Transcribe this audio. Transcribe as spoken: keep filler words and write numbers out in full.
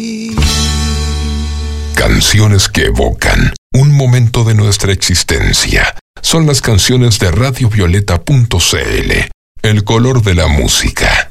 Canciones que evocan un momento de nuestra existencia. Son las canciones de radio violeta punto c l, el color de la música.